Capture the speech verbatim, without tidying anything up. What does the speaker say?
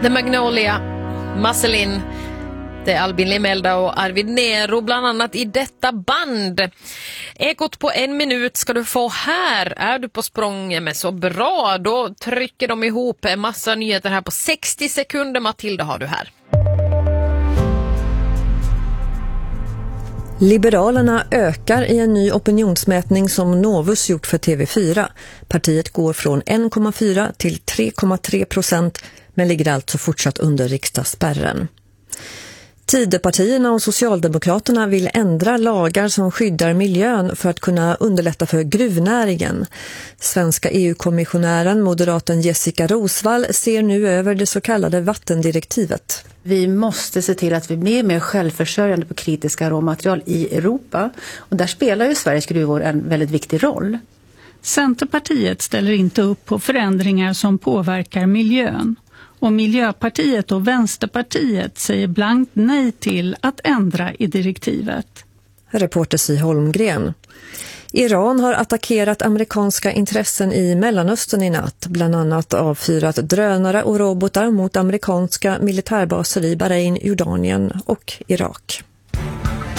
The Magnolia, Marceline, det är Albin Limelda och Arvid Nero bland annat i detta band. Ekot på en minut ska du få här. Är du på språng med så bra, då trycker de ihop en massa nyheter här på sextio sekunder. Matilda har du här. Liberalerna ökar i en ny opinionsmätning som Novus gjort för T V fyra. Partiet går från en komma fyra till tre komma tre procent men ligger alltså fortsatt under riksdagsspärren. Tidöpartierna och Socialdemokraterna vill ändra lagar som skyddar miljön för att kunna underlätta för gruvnäringen. Svenska E U-kommissionären, moderaten Jessica Rosvall, ser nu över det så kallade vattendirektivet. Vi måste se till att vi blir mer självförsörjande på kritiska råmaterial i Europa. Och där spelar ju Sveriges gruvor en väldigt viktig roll. Centerpartiet ställer inte upp på förändringar som påverkar miljön. Och Miljöpartiet och Vänsterpartiet säger blankt nej till att ändra i direktivet. Reporter Si Holmgren. Iran har attackerat amerikanska intressen i Mellanöstern i natt, bland annat avfyrat drönare och robotar mot amerikanska militärbaser i Bahrain, Jordanien och Irak.